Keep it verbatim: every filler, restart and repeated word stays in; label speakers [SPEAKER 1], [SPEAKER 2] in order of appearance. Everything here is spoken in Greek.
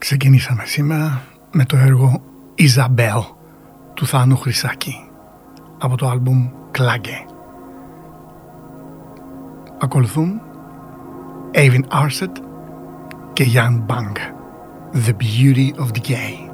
[SPEAKER 1] Ξεκινήσαμε σήμερα με το έργο Ιζαμπέλ του Θάνου Χρυσάκη από το άλμπουμ Κλάγκε. Ακολουθούν Avin Arset και Jan Bang, The Beauty of Decay.